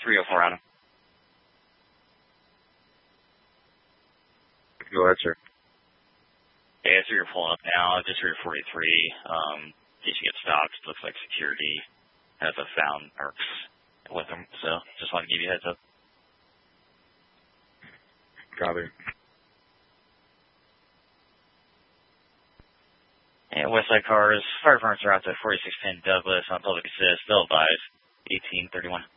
304 Adam. Go ahead, sir. Yeah, so you're pulling up now, just for your 43. In case you get stopped, looks like security has a found mercs with them, so just want to give you a heads up. Copy. And Westside cars, fire departments are out to 4610 Douglas on public assist. They'll advise 1831.